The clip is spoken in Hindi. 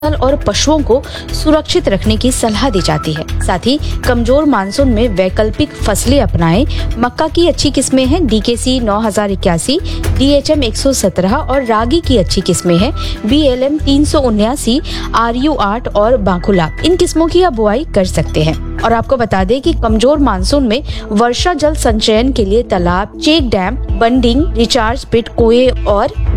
और पशुओं को सुरक्षित रखने की सलाह दी जाती है। साथ ही कमजोर मानसून में वैकल्पिक फसलें अपनाएं। मक्का की अच्छी किस्में हैं DKC 9081, DHM 117 और रागी की अच्छी किस्में हैं BLM 379, RU 8 और बाकुला। इन किस्मों की आप बुआई कर सकते हैं। और आपको बता दें कि कमजोर मानसून में वर्षा जल संचयन के लिए तालाब, check dam, bunding, recharge pit, कुएं और